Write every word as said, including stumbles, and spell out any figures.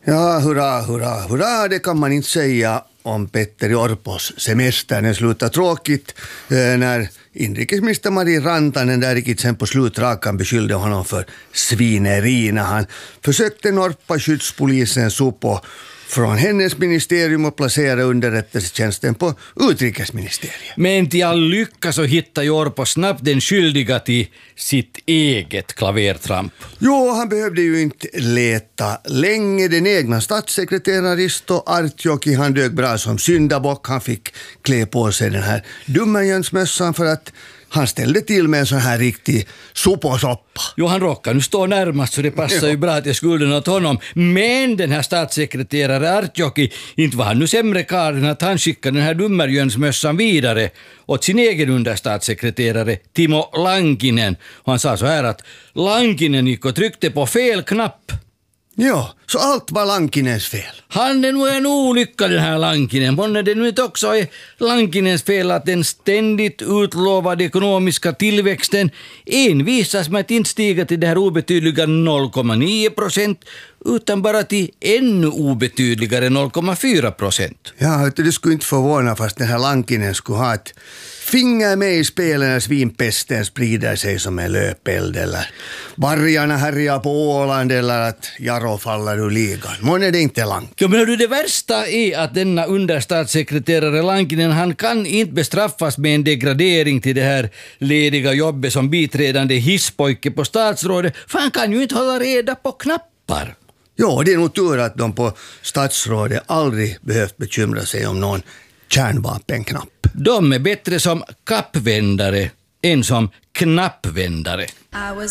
Ja, hurra, hurra, hurra, det kan man inte säga om Petteri Orpos semester. Den slutar tråkigt eh, när inrikesminister Mari Rantanen där gick sen på slutrakan beskyllde honom för svineri när han försökte norpa skyddspolisen Supo från hennes ministerium och placera underrättelsetjänsten på utrikesministeriet. Men till all lycka så hittar Orpo snabbt den skyldiga till sitt eget klavertramp. Jo, han behövde ju inte leta länge. Den egna statssekreteraren Risto Artjoki, han dök bra som syndabock. Han fick klä på sig den här dummajönsmössan för att han ställde till med en sån här riktig soposoppa. Jo, han råkar nu stå närmast så det passar ju bra att jag skulden åt honom. Men den här statssekreterare Artjoki, inte var han nu sämre karl än att han skickade den här dummerjönsmössan vidare åt sin egen understatssekreterare Timo Lankinen. Och han sa så här att Lankinen gick och tryckte på fel knapp. Ja, så allt var Lankinens fel. Han är nog en olycka den här Lankinen. Månne det nu inte också är Lankinens fel att den ständigt utlovade ekonomiska tillväxten envisas med att inte stiga till det här obetydliga noll komma nio procent utan bara till ännu obetydligare noll komma fyra procent. Ja, det skulle inte förvåna fast den här Lankinen skulle ha ett finger med i spelen när svinpesten sprider sig som en löpeld eller vargarna härjar på Åland eller att Jaro faller ur ligan. Men är det inte Lank? Ja, men du, det värsta är att denna understatssekreterare Lankinen, han kan inte bestraffas med en degradering till det här lediga jobbet som biträdande hisspojke på statsrådet, för han kan ju inte hålla reda på knappar. Ja, det är nog tur att de på statsrådet aldrig behövt bekymra sig om någon kärnvapenknapp. De är bättre som kappvändare än som knappvändare.